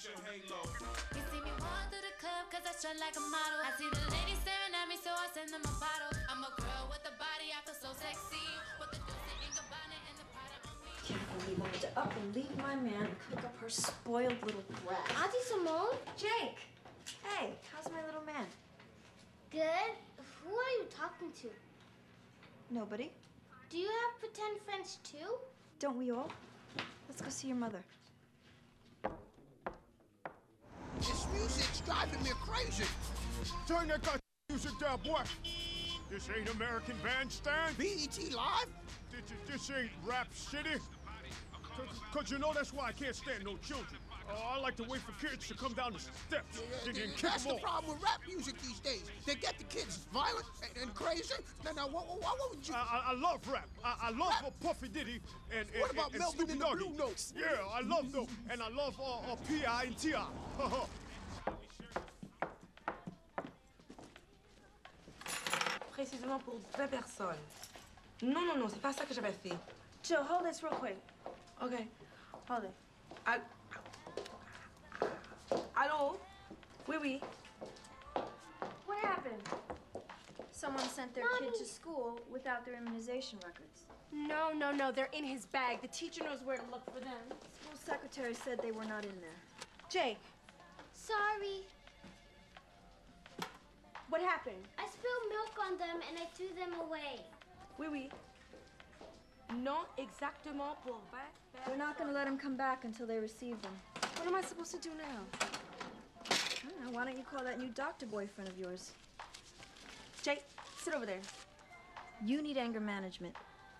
your halo. You see me walk through the club cause I strut like a model. I see the ladies staring at me so I send them a bottle. I'm a girl with a body, I feel so sexy. With the Dolce & Gabbana and the Prada on me. Can't believe I had to up and leave my man and cook up her spoiled little brat. Auntie Simone? Jake! Hey, how's my little man? Good. Who are you talking to? Nobody. Do you have pretend friends too? Don't we all? Let's go see your mother. This music's driving me crazy. Turn that goddamn music down, boy. This ain't American Bandstand. BET Live? This ain't Rap City. Cause you know that's why I can't stand no children. I like to wait for kids to come down the steps. Then kick That's them the off. problem with rap music these days. They get the kids violent and crazy. Now, why would you? I love rap. I love Puffy Diddy and What about and Melvin Snoop and the Doggy. Blue Notes? Yeah, I love them. And I love P.I. and T.I. Précisément pour 20 personnes. Non, non, non, c'est pas ça que j'avais fait. Jill, hold this real quick. OK. Hold it. Allô? Oui, oui. What happened? Someone sent their kid to school without their immunization records. No, no, no. They're in his bag. The teacher knows where to look for them. School secretary said they were not in there. Jake, Sorry. what happened? I spilled milk on them and I threw them away. Oui, oui. Non, exactement pour 20 personnes. They're not going to let him come back until they receive them. What am I supposed to do now? I don't know. Why don't you call that new doctor boyfriend of yours? Jake, sit over there. You need anger management.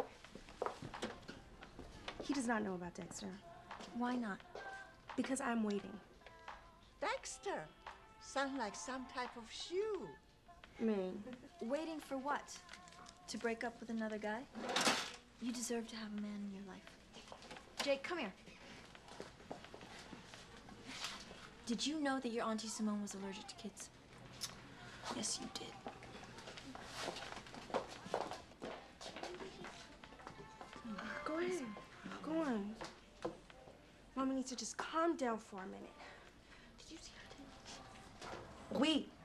He does not know about Dexter. Why not? Because I'm waiting. Dexter. Sound like some type of shoe. Me. Waiting for what? To break up with another guy? You deserve to have a man in your life. Jake, come here. Did you know that your Auntie Simone was allergic to kids? Yes, you did. Go ahead. Go on. Mommy needs to just calm down for a minute. Did you see her? Oui.